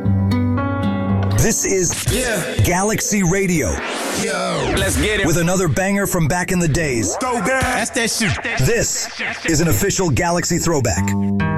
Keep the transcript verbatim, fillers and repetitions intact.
This is yeah. Galaxy Radio. Yo. Let's get it. With another banger from back in the days. Go down. That's that shit. This is an official Galaxy throwback.